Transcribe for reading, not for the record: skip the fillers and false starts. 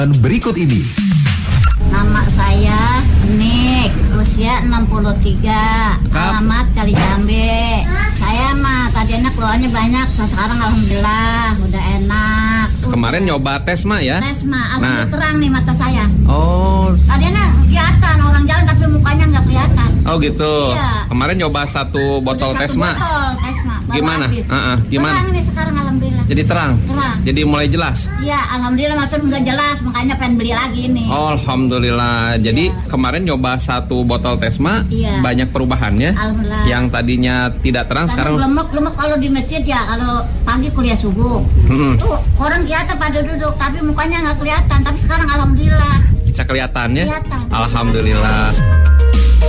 Berikut ini. Nama saya Nik, usia 63, alamat Kalijambe. Saya mah tadinya keluarnya banyak, sekarang alhamdulillah udah enak. Kemarin nyoba tes mah ya? Tes mah, alhamdulillah terang nih mata saya. Oh. Tadinya kelihatan orang jalan tapi mukanya nggak kelihatan. Oh gitu. Iya. Kemarin nyoba satu botol tes mah. Botol tes mah. Gimana? Gimana? Terang nih sekarang alhamdulillah. Jadi terang. Terang. Jadi mulai jelas. Iya, alhamdulillah maksud nggak jelas, makanya pengen beli lagi nih. Oh, alhamdulillah. Jadi kemarin nyoba satu botol tesma, banyak perubahannya. Alhamdulillah. Yang tadinya tidak terang sekarang lemek kalau di masjid ya, kalau pagi kuliah subuh. Tuh orang kelihatan pada duduk, tapi mukanya nggak kelihatan. Tapi sekarang alhamdulillah. bisa kelihatannya. Kelihatan. Alhamdulillah.